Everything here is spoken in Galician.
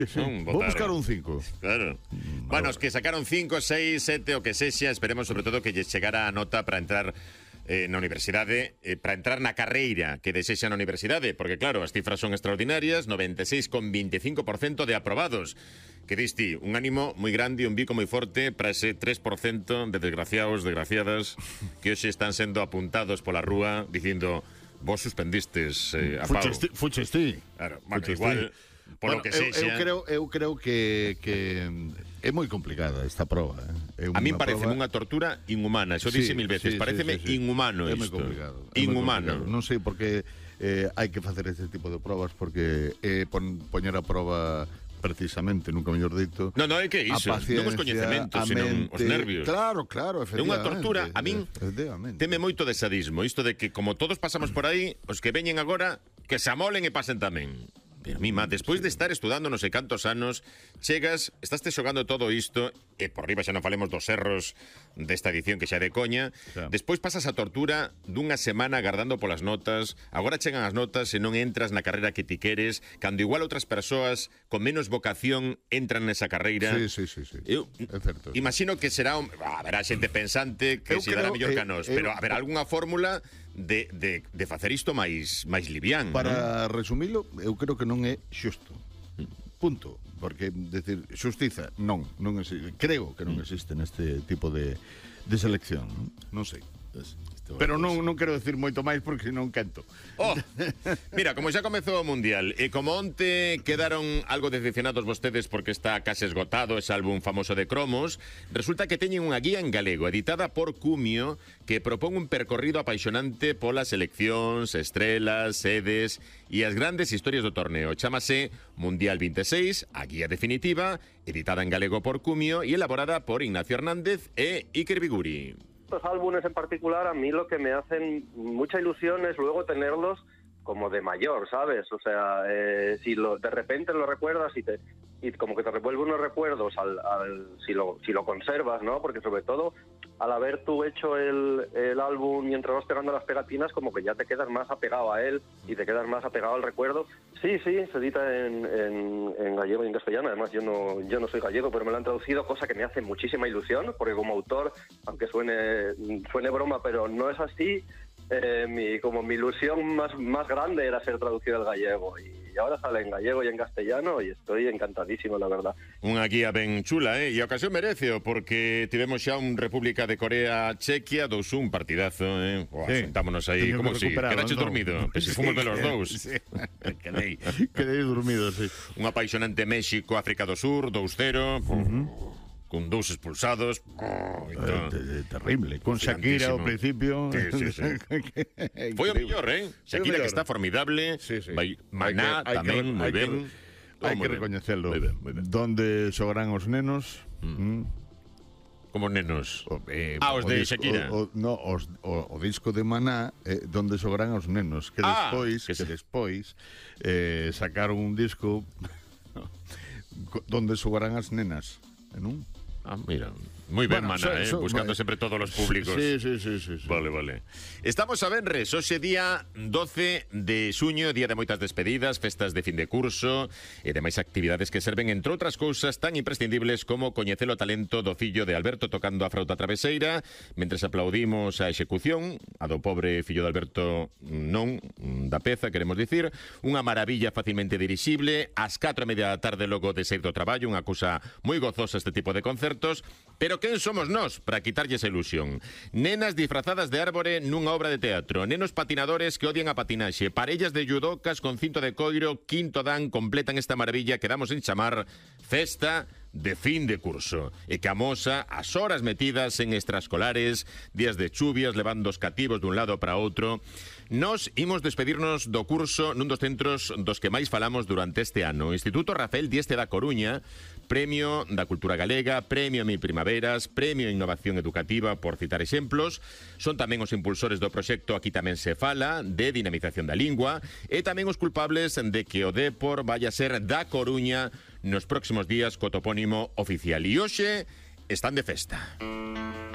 Non Vou buscar votaron. un 5. Claro. Bueno, os que sacaron 5, 6, 7 o que sexa, esperemos sobre todo que lles chegara a nota para entrar na universidade, para entrar na carreira que desexa na universidade, porque claro, as cifras son extraordinarias, 96,25% de aprobados. Que diste un ánimo moi grande, un bico moi forte para ese 3% de desgraciados, desgraciadas que hoxe están sendo apuntados pola rúa dicindo vos suspendistes a pau. Fuches ti. Claro, bueno, igual polo que sexa. Eu creo que é moi complicada esta prova. A min parece unha tortura inhumana, eso dixe mil veces, pareceme inhumano isto. É isto. moi complicado. Inhumano. Non sei por que hai que facer este tipo de probas, porque poñer a prova precisamente, nunca mellor dito. Non, é que iso, non os coñecementos, senón os nervios. Claro, É efectivamente. unha tortura, a min teme moito de sadismo, isto de que como todos pasamos por aí, os que veñen agora que se amolen e pasen tamén. Pero mima, despois de estar estudando non sei cantos anos, chegas, estás xogando todo isto, e por riba xa non falemos dos erros desta edición que xa é de coña, despois pasas a tortura dunha semana agardando polas notas, agora chegan as notas e non entras na carreira que ti queres, cando igual outras persoas con menos vocación entran nesa carreira. Sí. Eu é certo. imagino que será haberá xente pensante que se dará mellor que a nós, pero haberá algunha fórmula de facer isto máis livián. Para resumilo, eu creo que non é xusto. Punto. Porque, decir, xustiza, non existe. Creo que non existe neste tipo de selección. Non sei. Pero non quero decir moito máis porque non canto. Mira, como xa comezou o Mundial e como onte quedaron algo decepcionados vostedes porque está case esgotado ese álbum famoso de cromos, resulta que teñen unha guía en galego editada por Cumio que propón un percorrido apaixonante polas seleccións, estrelas, sedes e as grandes historias do torneo. Chámase Mundial 26, a guía definitiva, editada en galego por Cumio e elaborada por Ignacio Hernández e Iker Biguri. Estos álbumes en particular, a mí lo que me hacen mucha ilusión es luego tenerlos como de mayor, ¿sabes? O sea, si de repente lo recuerdas y como que te revuelve unos recuerdos si lo conservas, ¿no? Porque sobre todo, al haber tú hecho el álbum mientras vas pegando las pegatinas, como que ya te quedas más apegado a él y te quedas más apegado al recuerdo. Sí, se edita en gallego y en castellano. Además, yo no soy gallego, pero me lo han traducido, cosa que me hace muchísima ilusión, porque como autor, aunque suene broma, pero no es así, mi ilusión más grande era ser traducido al gallego, y ahora sale en gallego y en castellano, y estoy encantadísimo, la verdad. Unha guía ben chula, e a ocasión mereceo, porque tivemos xa un República de Corea Chequia, 2-1, partidazo, sentámonos aí, como si, quedaches dormido, pues fomos de los dous. Quedei dormido, sí. Un apaixonante México, África do Sur, 2-0, con 2 expulsados. Terrible. Con Shakira ao principio. Sí. Foi o mellor, Shakira, que está formidable. Maná tamén, moi ben. Hai que recoñecelo. Donde xogarán os nenos? Como nenos? Os de Shakira. O disco de Maná, donde xogarán os nenos. Que despois sacaron un disco donde xogarán as nenas, non? Mira, moi ben, Maná, buscando sempre todos os públicos. Sí. Vale. Estamos a venres, hoxe día 12 de xuño, día de moitas despedidas, festas de fin de curso e demais actividades que serven, entre outras cousas, tan imprescindibles como coñecer o talento do fillo de Alberto tocando a frauta traveseira, mentres aplaudimos a execución, a do pobre fillo de Alberto non, da peza, queremos dicir, unha maravilla facilmente dirixible, ás 4:30 da tarde logo de sair do traballo, unha cousa moi gozosa este tipo de concertos. Pero quen somos nós para quitarlle esa ilusión? Nenas disfrazadas de árbore nunha obra de teatro, nenos patinadores que odian a patinaxe, parellas de judocas con cinto de coiro, quinto dan, completan esta maravilla que damos en chamar festa de fin de curso, e que amosa as horas metidas en extraescolares, días de chuvias, levando os cativos dun lado para outro. Nos imos despedirnos do curso nun dos centros dos que máis falamos durante este ano. O Instituto Rafael Dieste da Coruña, Premio da Cultura Galega, Premio Mil Primaveras, Premio Innovación Educativa, por citar exemplos. Son tamén os impulsores do proxecto Aquí tamén se fala, de dinamización da lingua, e tamén os culpables de que o Dépor vaya a ser da Coruña nos próximos días co topónimo oficial. E hoxe están de festa.